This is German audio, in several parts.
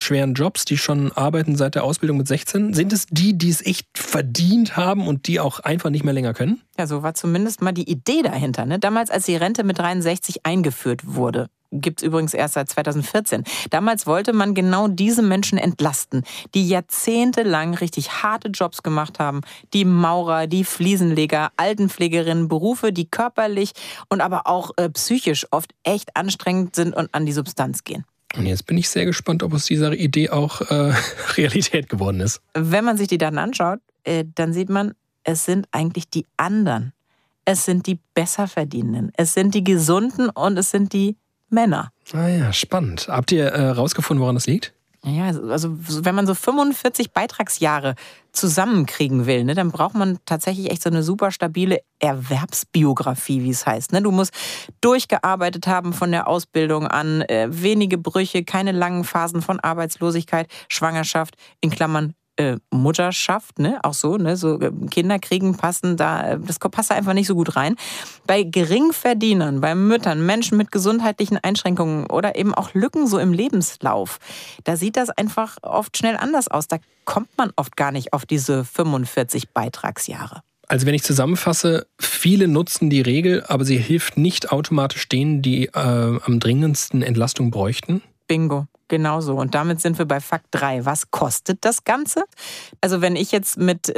schweren Jobs, die schon arbeiten seit der Ausbildung mit 16? Sind es die, die es echt verdient haben und die auch einfach nicht mehr länger können? Ja, so war zumindest mal die Idee dahinter. Ne? Damals, als die Rente mit 63 eingeführt wurde, gibt es übrigens erst seit 2014. Damals wollte man genau diese Menschen entlasten, die jahrzehntelang richtig harte Jobs gemacht haben. Die Maurer, die Fliesenleger, Altenpflegerinnen, Berufe, die körperlich und aber auch psychisch oft echt anstrengend sind und an die Substanz gehen. Und jetzt bin ich sehr gespannt, ob aus dieser Idee auch Realität geworden ist. Wenn man sich die Daten anschaut, dann sieht man, es sind eigentlich die anderen. Es sind die Besserverdienenden. Es sind die Gesunden und es sind die Männer. Ah ja, spannend. Habt ihr rausgefunden, woran das liegt? Ja, also wenn man so 45 Beitragsjahre zusammenkriegen will, ne, dann braucht man tatsächlich echt so eine super stabile Erwerbsbiografie, wie es heißt. Ne? Du musst durchgearbeitet haben von der Ausbildung an, wenige Brüche, keine langen Phasen von Arbeitslosigkeit, Schwangerschaft, in Klammern Mutterschaft, ne, auch so, ne, so Kinder kriegen passen da, das passt da einfach nicht so gut rein. Bei Geringverdienern, bei Müttern, Menschen mit gesundheitlichen Einschränkungen oder eben auch Lücken so im Lebenslauf, da sieht das einfach oft schnell anders aus. Da kommt man oft gar nicht auf diese 45 Beitragsjahre. Also wenn ich zusammenfasse, viele nutzen die Regel, aber sie hilft nicht automatisch denen, die am dringendsten Entlastung bräuchten? Bingo. Genauso. Und damit sind wir bei Fakt 3. Was kostet das Ganze? Also wenn ich jetzt mit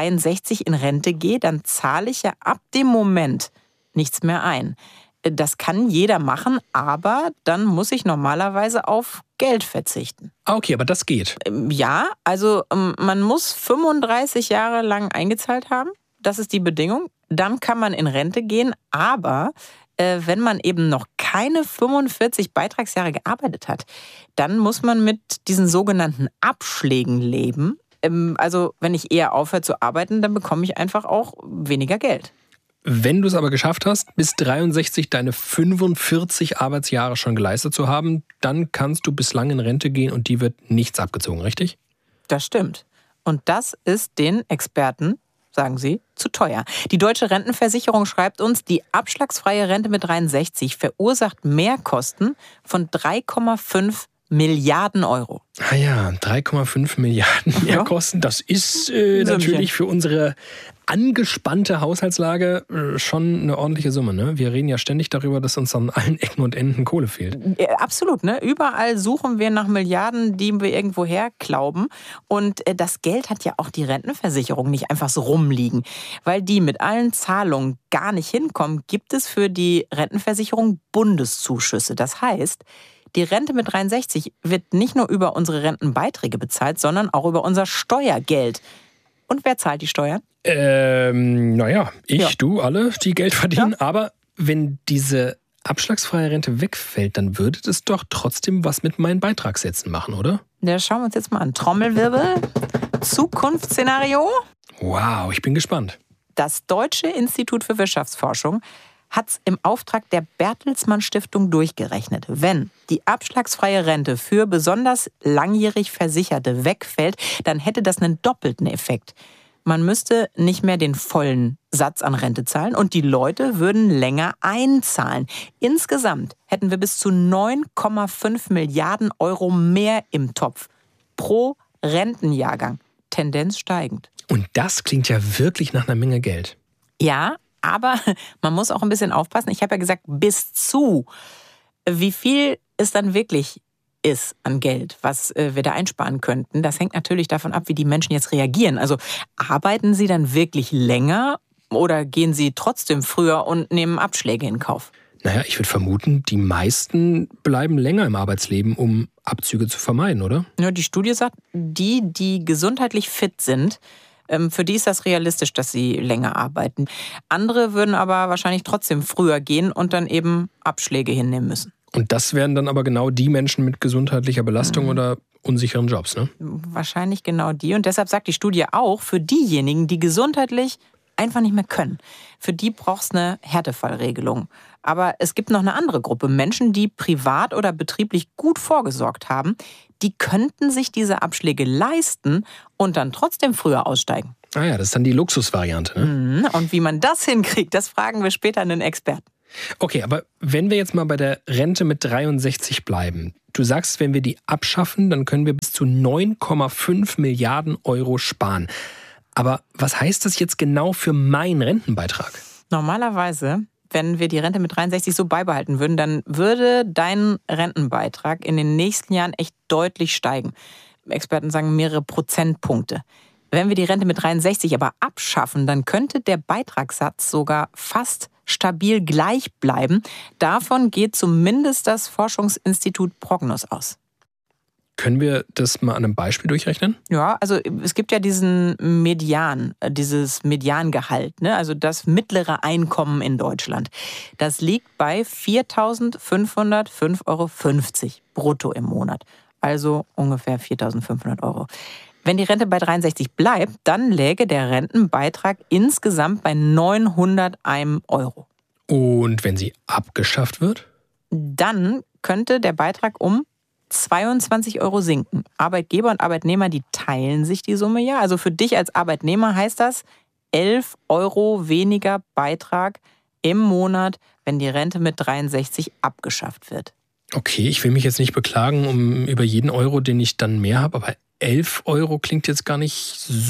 63 in Rente gehe, dann zahle ich ja ab dem Moment nichts mehr ein. Das kann jeder machen, aber dann muss ich normalerweise auf Geld verzichten. Ah, okay, aber das geht. Ja, also man muss 35 Jahre lang eingezahlt haben. Das ist die Bedingung. Dann kann man in Rente gehen, aber wenn man eben noch keine 45 Beitragsjahre gearbeitet hat, dann muss man mit diesen sogenannten Abschlägen leben. Also wenn ich eher aufhöre zu arbeiten, dann bekomme ich einfach auch weniger Geld. Wenn du es aber geschafft hast, bis 63 deine 45 Arbeitsjahre schon geleistet zu haben, dann kannst du bislang in Rente gehen und die wird nichts abgezogen, richtig? Das stimmt. Und das ist den Experten, sagen sie, zu teuer. Die Deutsche Rentenversicherung schreibt uns, die abschlagsfreie Rente mit 63 verursacht Mehrkosten von 3,5 Milliarden Euro. Ah ja, 3,5 Milliarden Mehrkosten. Das ist natürlich für unsere angespannte Haushaltslage schon eine ordentliche Summe. Ne? Wir reden ja ständig darüber, dass uns an allen Ecken und Enden Kohle fehlt. Absolut. Ne? Überall suchen wir nach Milliarden, die wir irgendwo herklauben. Und das Geld hat ja auch die Rentenversicherung nicht einfach so rumliegen. Weil die mit allen Zahlungen gar nicht hinkommen, gibt es für die Rentenversicherung Bundeszuschüsse. Das heißt, die Rente mit 63 wird nicht nur über unsere Rentenbeiträge bezahlt, sondern auch über unser Steuergeld. Und wer zahlt die Steuern? Du, alle, die Geld verdienen. Ja. Aber wenn diese abschlagsfreie Rente wegfällt, dann würde das doch trotzdem was mit meinen Beitragssätzen machen, oder? Ja, schauen wir uns jetzt mal an. Trommelwirbel. Zukunftsszenario. Wow, ich bin gespannt. Das Deutsche Institut für Wirtschaftsforschung hat es im Auftrag der Bertelsmann Stiftung durchgerechnet. Wenn die abschlagsfreie Rente für besonders langjährig Versicherte wegfällt, dann hätte das einen doppelten Effekt. Man müsste nicht mehr den vollen Satz an Rente zahlen und die Leute würden länger einzahlen. Insgesamt hätten wir bis zu 9,5 Milliarden Euro mehr im Topf pro Rentenjahrgang. Tendenz steigend. Und das klingt ja wirklich nach einer Menge Geld. Ja, aber man muss auch ein bisschen aufpassen. Ich habe ja gesagt, bis zu. Wie viel es dann wirklich ist an Geld, was wir da einsparen könnten, das hängt natürlich davon ab, wie die Menschen jetzt reagieren. Also arbeiten sie dann wirklich länger oder gehen sie trotzdem früher und nehmen Abschläge in Kauf? Naja, ich würde vermuten, die meisten bleiben länger im Arbeitsleben, um Abzüge zu vermeiden, oder? Ja, die Studie sagt, die gesundheitlich fit sind, für die ist das realistisch, dass sie länger arbeiten. Andere würden aber wahrscheinlich trotzdem früher gehen und dann eben Abschläge hinnehmen müssen. Und das wären dann aber genau die Menschen mit gesundheitlicher Belastung oder unsicheren Jobs, ne? Wahrscheinlich genau die. Und deshalb sagt die Studie auch, für diejenigen, die gesundheitlich einfach nicht mehr können, für die braucht es eine Härtefallregelung. Aber es gibt noch eine andere Gruppe, Menschen, die privat oder betrieblich gut vorgesorgt haben, die könnten sich diese Abschläge leisten und dann trotzdem früher aussteigen. Ah ja, das ist dann die Luxusvariante, ne? Und wie man das hinkriegt, das fragen wir später einen Experten. Okay, aber wenn wir jetzt mal bei der Rente mit 63 bleiben. Du sagst, wenn wir die abschaffen, dann können wir bis zu 9,5 Milliarden Euro sparen. Aber was heißt das jetzt genau für meinen Rentenbeitrag? Normalerweise, wenn wir die Rente mit 63 so beibehalten würden, dann würde dein Rentenbeitrag in den nächsten Jahren echt deutlich steigen. Experten sagen mehrere Prozentpunkte. Wenn wir die Rente mit 63 aber abschaffen, dann könnte der Beitragssatz sogar fast stabil gleich bleiben. Davon geht zumindest das Forschungsinstitut Prognos aus. Können wir das mal an einem Beispiel durchrechnen? Ja, also es gibt ja diesen Median, dieses Mediangehalt, ne? Also das mittlere Einkommen in Deutschland. Das liegt bei 4.505,50 € brutto im Monat. Also ungefähr 4.500 Euro. Wenn die Rente bei 63 bleibt, dann läge der Rentenbeitrag insgesamt bei 901 Euro. Und wenn sie abgeschafft wird? Dann könnte der Beitrag um 22 Euro sinken. Arbeitgeber und Arbeitnehmer, die teilen sich die Summe ja. Also für dich als Arbeitnehmer heißt das 11 Euro weniger Beitrag im Monat, wenn die Rente mit 63 abgeschafft wird. Okay, ich will mich jetzt nicht beklagen über jeden Euro, den ich dann mehr habe, aber 11 Euro klingt jetzt gar nicht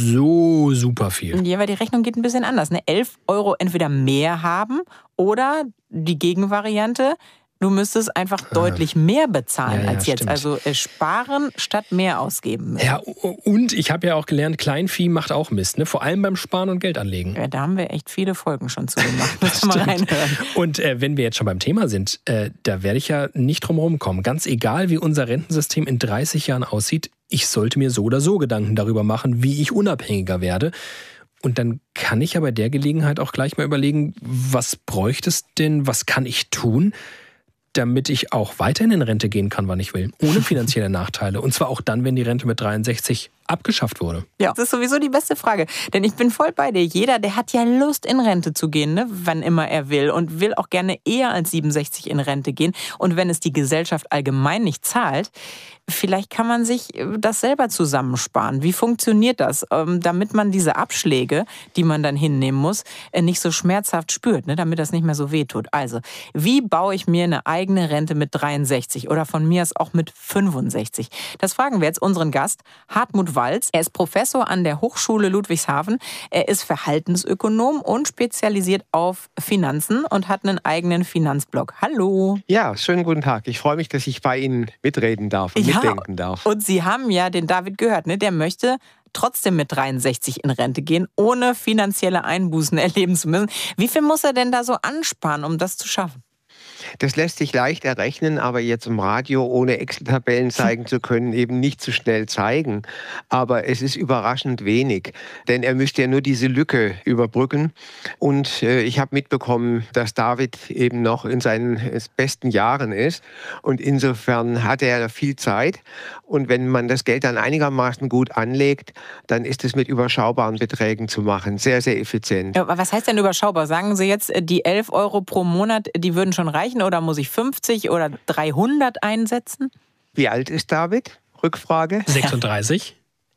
so super viel. Ja, weil die Rechnung geht ein bisschen anders. Ne? 11 Euro entweder mehr haben oder die Gegenvariante, du müsstest einfach deutlich mehr bezahlen als jetzt. Stimmt. Also sparen statt mehr ausgeben. Ja, und ich habe ja auch gelernt, Kleinvieh macht auch Mist, ne? Vor allem beim Sparen und Geld anlegen. Ja, da haben wir echt viele Folgen schon zu gemacht. Müssen wir mal reinhören. Und wenn wir jetzt schon beim Thema sind, da werde ich ja nicht drum rumkommen. Ganz egal, wie unser Rentensystem in 30 Jahren aussieht, ich sollte mir so oder so Gedanken darüber machen, wie ich unabhängiger werde. Und dann kann ich ja bei der Gelegenheit auch gleich mal überlegen, was bräuchte es denn, was kann ich tun, damit ich auch weiterhin in Rente gehen kann, wann ich will, ohne finanzielle Nachteile. Und zwar auch dann, wenn die Rente mit 63 abgeschafft wurde. Ja, das ist sowieso die beste Frage. Denn ich bin voll bei dir. Jeder, der hat ja Lust, in Rente zu gehen, ne? Wann immer er will. Und will auch gerne eher als 67 in Rente gehen. Und wenn es die Gesellschaft allgemein nicht zahlt, vielleicht kann man sich das selber zusammensparen. Wie funktioniert das? Damit man diese Abschläge, die man dann hinnehmen muss, nicht so schmerzhaft spürt, ne? Damit das nicht mehr so wehtut. Also, wie baue ich mir eine eigene Rente mit 63 oder von mir aus auch mit 65? Das fragen wir jetzt unseren Gast, Hartmut Walz. Er ist Professor an der Hochschule Ludwigshafen. Er ist Verhaltensökonom und spezialisiert auf Finanzen und hat einen eigenen Finanzblog. Hallo. Ja, schönen guten Tag. Ich freue mich, dass ich bei Ihnen mitreden darf und mitdenken darf. Und Sie haben ja den David gehört, ne? Der möchte trotzdem mit 63 in Rente gehen, ohne finanzielle Einbußen erleben zu müssen. Wie viel muss er denn da so ansparen, um das zu schaffen? Das lässt sich leicht errechnen, aber jetzt im Radio ohne Excel-Tabellen zeigen zu können, eben nicht so schnell zeigen. Aber es ist überraschend wenig, denn er müsste ja nur diese Lücke überbrücken. Und ich habe mitbekommen, dass David eben noch in seinen besten Jahren ist. Und insofern hat er viel Zeit. Und wenn man das Geld dann einigermaßen gut anlegt, dann ist es mit überschaubaren Beträgen zu machen. Sehr, sehr effizient. Ja, aber was heißt denn überschaubar? Sagen Sie jetzt, die 11 Euro pro Monat, die würden schon reichen? Oder muss ich 50 oder 300 einsetzen? Wie alt ist David? Rückfrage. 36.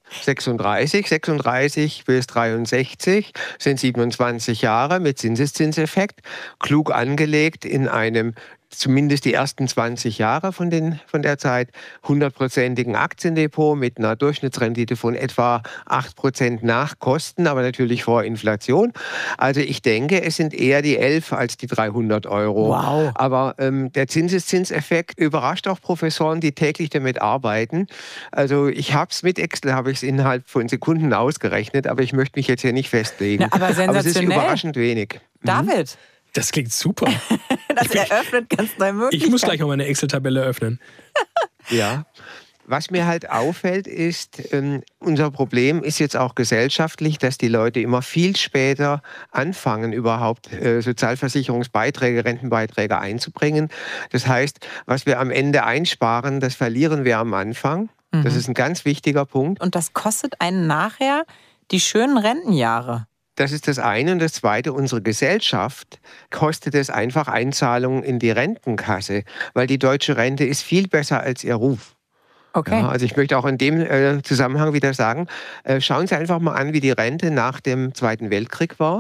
36 bis 63 sind 27 Jahre mit Zinseszinseffekt. Klug angelegt in einem, zumindest die ersten 20 Jahre von der Zeit, 100%igen Aktiendepot mit einer Durchschnittsrendite von etwa 8% nach Kosten, aber natürlich vor Inflation. Also ich denke, es sind eher die 11 als die 300 Euro. Wow. Aber der Zinseszinseffekt überrascht auch Professoren, die täglich damit arbeiten. Also ich habe es mit Excel, habe ich es innerhalb von Sekunden ausgerechnet, aber ich möchte mich jetzt hier nicht festlegen. Na, aber sensationell. Aber es ist überraschend wenig. David. Das klingt super. Das eröffnet ganz neue Möglichkeiten. Ich muss gleich mal meine Excel-Tabelle öffnen. Ja. Was mir halt auffällt, ist, unser Problem ist jetzt auch gesellschaftlich, dass die Leute immer viel später anfangen, überhaupt Sozialversicherungsbeiträge, Rentenbeiträge einzubringen. Das heißt, was wir am Ende einsparen, das verlieren wir am Anfang. Das ist ein ganz wichtiger Punkt. Und das kostet einen nachher die schönen Rentenjahre. Das ist das eine. Und das zweite, unsere Gesellschaft kostet es einfach Einzahlungen in die Rentenkasse, weil die deutsche Rente ist viel besser als ihr Ruf. Okay. Ja, also ich möchte auch in dem Zusammenhang wieder sagen, schauen Sie einfach mal an, wie die Rente nach dem Zweiten Weltkrieg war.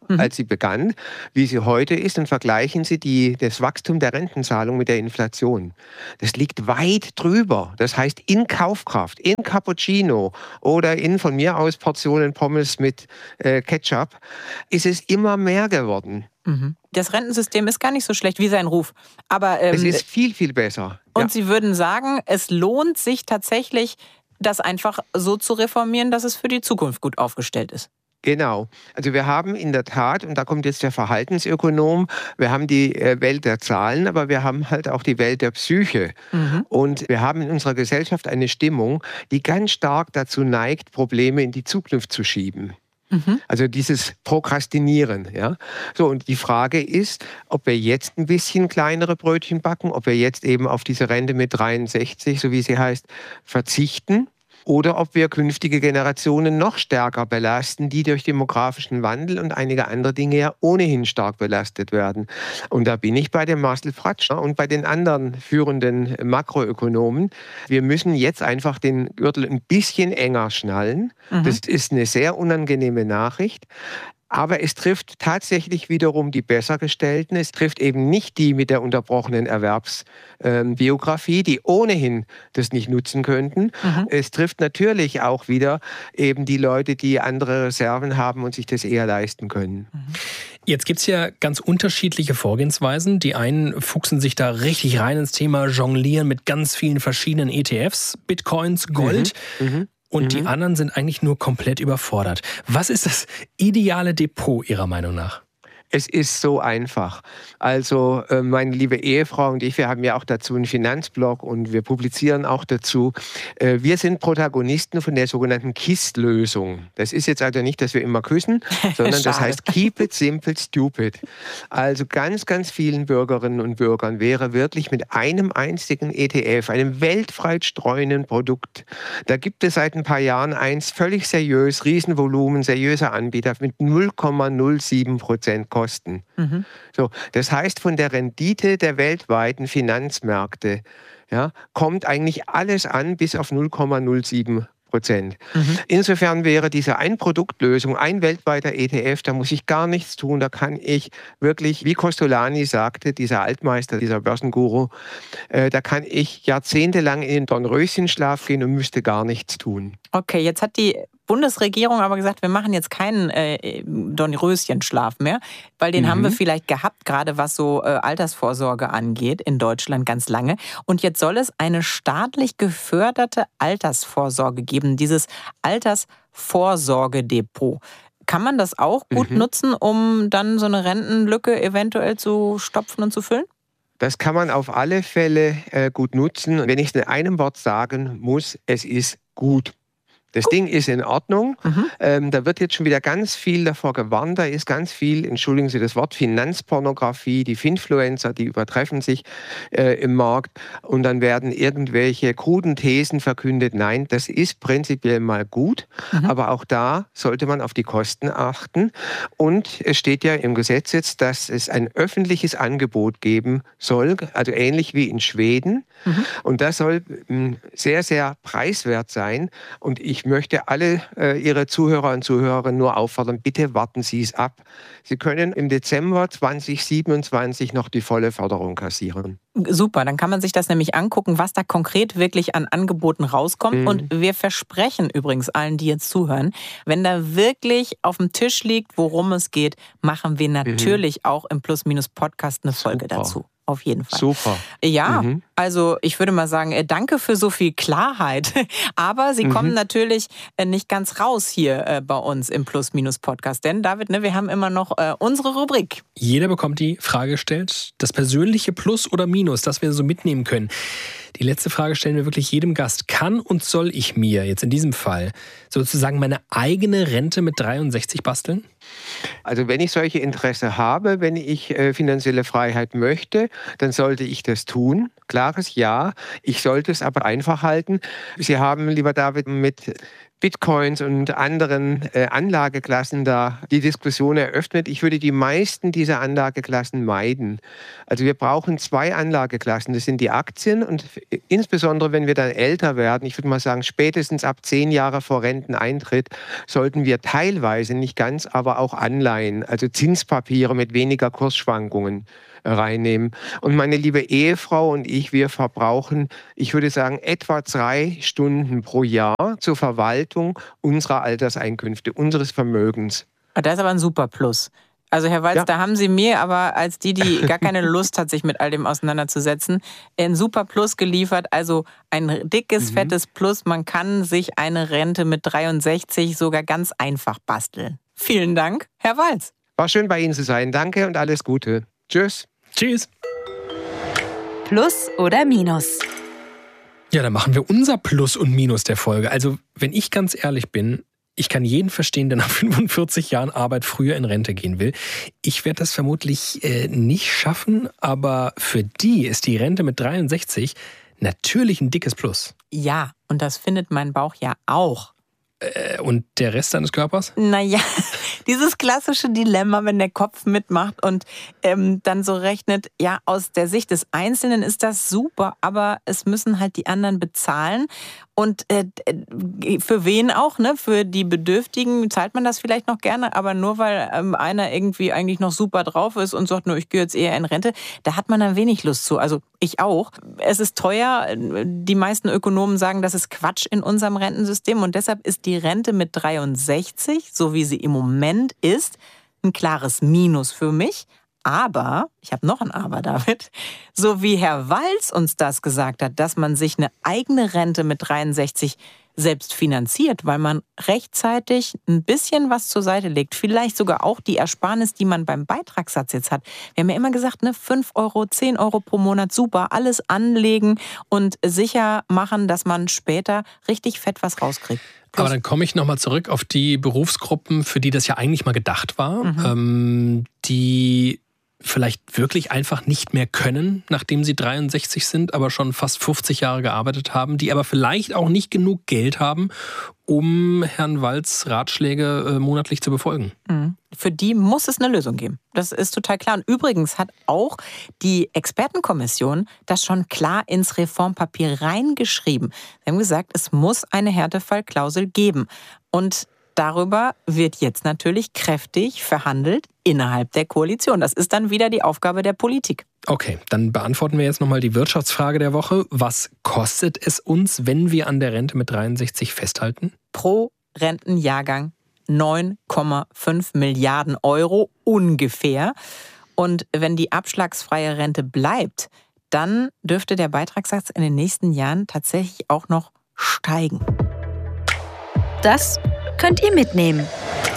als sie begann, wie sie heute ist, und vergleichen Sie das Wachstum der Rentenzahlung mit der Inflation. Das liegt weit drüber. Das heißt, in Kaufkraft, in Cappuccino oder in von mir aus Portionen Pommes mit Ketchup ist es immer mehr geworden. Das Rentensystem ist gar nicht so schlecht wie sein Ruf. Aber es ist viel, viel besser. Und Sie würden sagen, es lohnt sich tatsächlich, das einfach so zu reformieren, dass es für die Zukunft gut aufgestellt ist. Genau. Also wir haben in der Tat, und da kommt jetzt der Verhaltensökonom, wir haben die Welt der Zahlen, aber wir haben halt auch die Welt der Psyche. Und wir haben in unserer Gesellschaft eine Stimmung, die ganz stark dazu neigt, Probleme in die Zukunft zu schieben. Also dieses Prokrastinieren. Ja? So, und die Frage ist, ob wir jetzt ein bisschen kleinere Brötchen backen, ob wir jetzt eben auf diese Rente mit 63, so wie sie heißt, verzichten. Oder ob wir künftige Generationen noch stärker belasten, die durch demografischen Wandel und einige andere Dinge ja ohnehin stark belastet werden. Und da bin ich bei dem Marcel Fratzsch und bei den anderen führenden Makroökonomen. Wir müssen jetzt einfach den Gürtel ein bisschen enger schnallen. Das ist eine sehr unangenehme Nachricht. Aber es trifft tatsächlich wiederum die Bessergestellten. Es trifft eben nicht die mit der unterbrochenen Erwerbsbiografie, die ohnehin das nicht nutzen könnten. Es trifft natürlich auch wieder eben die Leute, die andere Reserven haben und sich das eher leisten können. Jetzt gibt es ja ganz unterschiedliche Vorgehensweisen. Die einen fuchsen sich da richtig rein ins Thema Jonglieren mit ganz vielen verschiedenen ETFs, Bitcoins, Gold. Und die anderen sind eigentlich nur komplett überfordert. Was ist das ideale Depot Ihrer Meinung nach? Es ist so einfach. Also meine liebe Ehefrau und ich, wir haben ja auch dazu einen Finanzblog und wir publizieren auch dazu. Wir sind Protagonisten von der sogenannten KISS-Lösung. Das ist jetzt also nicht, dass wir immer küssen, sondern das heißt Keep it simple, stupid. Also ganz, ganz vielen Bürgerinnen und Bürgern wäre wirklich mit einem einzigen ETF, einem weltweit streuenden Produkt, da gibt es seit ein paar Jahren eins, völlig seriös, Riesenvolumen, seriöser Anbieter mit 0,07% Kosten. So, das heißt, von der Rendite der weltweiten Finanzmärkte kommt eigentlich alles an bis auf 0,07%. Insofern wäre diese Ein-Produkt-Lösung, ein weltweiter ETF, da muss ich gar nichts tun, da kann ich wirklich, wie Kostolani sagte, dieser Altmeister, dieser Börsenguru, da kann ich jahrzehntelang in den Dornröschenschlaf gehen und müsste gar nichts tun. Okay, jetzt hat die Bundesregierung aber gesagt, wir machen jetzt keinen Dornröschenschlaf mehr, weil den haben wir vielleicht gehabt, gerade was so Altersvorsorge angeht in Deutschland ganz lange. Und jetzt soll es eine staatlich geförderte Altersvorsorge geben, dieses Altersvorsorgedepot. Kann man das auch gut nutzen, um dann so eine Rentenlücke eventuell zu stopfen und zu füllen? Das kann man auf alle Fälle gut nutzen. Wenn ich es in einem Wort sagen muss, es ist gut. Das Ding ist in Ordnung. Da wird jetzt schon wieder ganz viel davor gewarnt. Da ist ganz viel, entschuldigen Sie das Wort, Finanzpornografie. Die Finfluencer, die übertreffen sich im Markt. Und dann werden irgendwelche kruden Thesen verkündet. Nein, das ist prinzipiell mal gut. Aber auch da sollte man auf die Kosten achten. Und es steht ja im Gesetz jetzt, dass es ein öffentliches Angebot geben soll. Also ähnlich wie in Schweden. Und das soll sehr, sehr preiswert sein. Und ich möchte alle Ihre Zuhörer und Zuhörerinnen nur auffordern, bitte warten Sie es ab. Sie können im Dezember 2027 noch die volle Förderung kassieren. Super, dann kann man sich das nämlich angucken, was da konkret wirklich an Angeboten rauskommt. Und wir versprechen übrigens allen, die jetzt zuhören, wenn da wirklich auf dem Tisch liegt, worum es geht, machen wir natürlich auch im Plus-Minus-Podcast eine Folge dazu. Auf jeden Fall. Super. Ja, also ich würde mal sagen, danke für so viel Klarheit. Aber Sie kommen natürlich nicht ganz raus hier bei uns im Plus-Minus-Podcast. Denn David, wir haben immer noch unsere Rubrik. Jeder bekommt die Frage gestellt, das persönliche Plus oder Minus, das wir so mitnehmen können. Die letzte Frage stellen wir wirklich jedem Gast. Kann und soll ich mir jetzt in diesem Fall sozusagen meine eigene Rente mit 63 basteln? Also wenn ich solche Interesse habe, wenn ich finanzielle Freiheit möchte, dann sollte ich das tun. klares Ja. Ich sollte es aber einfach halten. Sie haben, lieber David, mit Bitcoins und anderen Anlageklassen da die Diskussion eröffnet. Ich würde die meisten dieser Anlageklassen meiden. Also wir brauchen 2 Anlageklassen. Das sind die Aktien und insbesondere, wenn wir dann älter werden, ich würde mal sagen, spätestens ab 10 Jahre vor Renteneintritt, sollten wir teilweise, nicht ganz, aber auch Anleihen, also Zinspapiere mit weniger Kursschwankungen reinnehmen. Und meine liebe Ehefrau und ich, wir verbrauchen, ich würde sagen, etwa 3 Stunden pro Jahr zur Verwaltung unserer Alterseinkünfte, unseres Vermögens. Das ist aber ein super Plus. Also Herr Walz, da haben Sie mir aber als die gar keine Lust hat, sich mit all dem auseinanderzusetzen, ein super Plus geliefert. Also ein dickes, fettes Plus. Man kann sich eine Rente mit 63 sogar ganz einfach basteln. Vielen Dank, Herr Walz. War schön bei Ihnen zu sein. Danke und alles Gute. Tschüss. Tschüss. Plus oder Minus? Ja, dann machen wir unser Plus und Minus der Folge. Also, wenn ich ganz ehrlich bin, ich kann jeden verstehen, der nach 45 Jahren Arbeit früher in Rente gehen will. Ich werde das vermutlich nicht schaffen, aber für die ist die Rente mit 63 natürlich ein dickes Plus. Ja, und das findet mein Bauch ja auch. Und der Rest deines Körpers? Naja, dieses klassische Dilemma, wenn der Kopf mitmacht und dann so rechnet, ja, aus der Sicht des Einzelnen ist das super, aber es müssen halt die anderen bezahlen. Und für wen auch, ne? Für die Bedürftigen zahlt man das vielleicht noch gerne, aber nur weil einer irgendwie eigentlich noch super drauf ist und sagt, nur ich gehe jetzt eher in Rente, da hat man dann wenig Lust zu. Also ich auch. Es ist teuer. Die meisten Ökonomen sagen, das ist Quatsch in unserem Rentensystem und deshalb ist die Rente mit 63, so wie sie im Moment ist, ein klares Minus für mich. Aber, ich habe noch ein Aber, David, so wie Herr Walz uns das gesagt hat, dass man sich eine eigene Rente mit 63 selbst finanziert, weil man rechtzeitig ein bisschen was zur Seite legt, vielleicht sogar auch die Ersparnis, die man beim Beitragssatz jetzt hat. Wir haben ja immer gesagt, ne, 5 Euro, 10 Euro pro Monat, super, alles anlegen und sicher machen, dass man später richtig fett was rauskriegt. Aber dann komme ich nochmal zurück auf die Berufsgruppen, für die das ja eigentlich mal gedacht war, die vielleicht wirklich einfach nicht mehr können, nachdem sie 63 sind, aber schon fast 50 Jahre gearbeitet haben, die aber vielleicht auch nicht genug Geld haben, um Herrn Walz Ratschläge monatlich zu befolgen. Für die muss es eine Lösung geben. Das ist total klar. Und übrigens hat auch die Expertenkommission das schon klar ins Reformpapier reingeschrieben. Sie haben gesagt, es muss eine Härtefallklausel geben. Und darüber wird jetzt natürlich kräftig verhandelt innerhalb der Koalition. Das ist dann wieder die Aufgabe der Politik. Okay, dann beantworten wir jetzt nochmal die Wirtschaftsfrage der Woche. Was kostet es uns, wenn wir an der Rente mit 63 festhalten? Pro Rentenjahrgang 9,5 Milliarden Euro ungefähr. Und wenn die abschlagsfreie Rente bleibt, dann dürfte der Beitragssatz in den nächsten Jahren tatsächlich auch noch steigen. Das könnt ihr mitnehmen.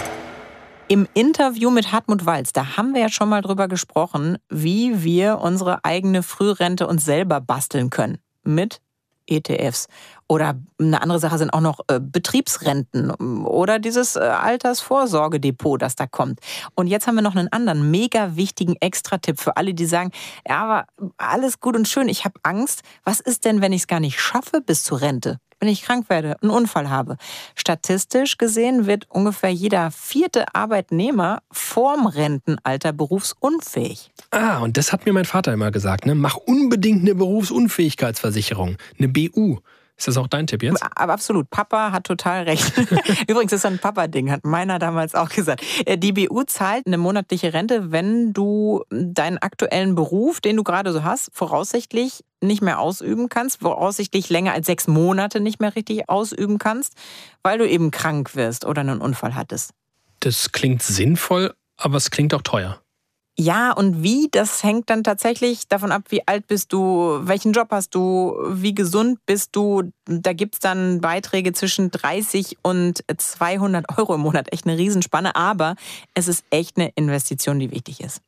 Im Interview mit Hartmut Walz, da haben wir ja schon mal drüber gesprochen, wie wir unsere eigene Frührente uns selber basteln können. Mit ETFs. Oder eine andere Sache sind auch noch Betriebsrenten oder dieses Altersvorsorgedepot, das da kommt. Und jetzt haben wir noch einen anderen mega wichtigen Extra-Tipp für alle, die sagen, ja, aber alles gut und schön, ich habe Angst. Was ist denn, wenn ich es gar nicht schaffe bis zur Rente? Wenn ich krank werde, einen Unfall habe. Statistisch gesehen wird ungefähr jeder 4. Arbeitnehmer vorm Rentenalter berufsunfähig. Und das hat mir mein Vater immer gesagt, ne? Mach unbedingt eine Berufsunfähigkeitsversicherung, eine BU. Ist das auch dein Tipp jetzt? Aber absolut. Papa hat total recht. Übrigens ist das ein Papa-Ding, hat meiner damals auch gesagt. Die BU zahlt eine monatliche Rente, wenn du deinen aktuellen Beruf, den du gerade so hast, voraussichtlich nicht mehr ausüben kannst, voraussichtlich länger als 6 Monate nicht mehr richtig ausüben kannst, weil du eben krank wirst oder einen Unfall hattest. Das klingt sinnvoll, aber es klingt auch teuer. Ja, und wie, das hängt dann tatsächlich davon ab, wie alt bist du, welchen Job hast du, wie gesund bist du. Da gibt's dann Beiträge zwischen 30 und 200 Euro im Monat. Echt eine Riesenspanne, aber es ist echt eine Investition, die wichtig ist.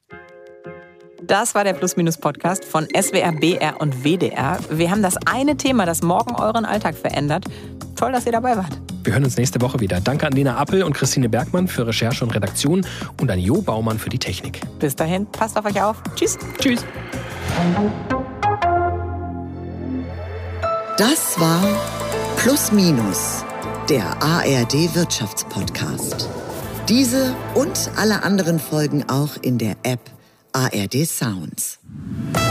Das war der Plus-Minus-Podcast von SWR, BR und WDR. Wir haben das eine Thema, das morgen euren Alltag verändert. Toll, dass ihr dabei wart. Wir hören uns nächste Woche wieder. Danke an Lena Appel und Christine Bergmann für Recherche und Redaktion und an Jo Baumann für die Technik. Bis dahin, passt auf euch auf. Tschüss. Tschüss. Das war Plus Minus, der ARD Wirtschaftspodcast. Diese und alle anderen Folgen auch in der App ARD Sounds.